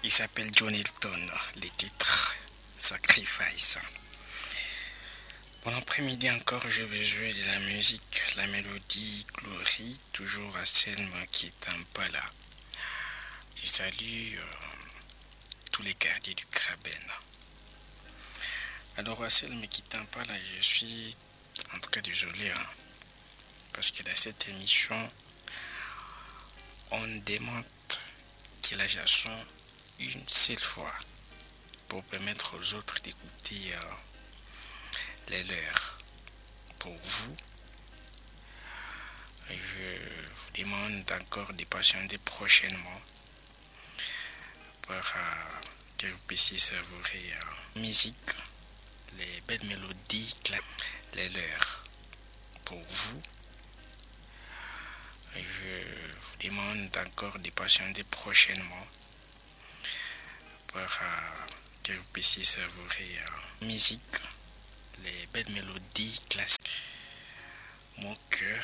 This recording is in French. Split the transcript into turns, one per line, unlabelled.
Il s'appelle John Hilton, les titres Sacrifice. Bon après-midi encore, je vais jouer de la musique, la mélodie Glory, toujours à Selma qui est un pas là. Je salue tous les quartiers du Craben. Alors à Selma qui est un pas là, je suis en tout cas désolé, parce que dans cette émission, on demande que la chanson une seule fois pour permettre aux autres d'écouter les leurs. Pour vous, je vous demande encore de patienter prochainement pour que vous puissiez savourer la musique, les belles mélodies, les leurs. Pour vous, je vous demande encore de patienter prochainement pour que vous puissiez savourer la musique, les belles mélodies classiques. Mon cœur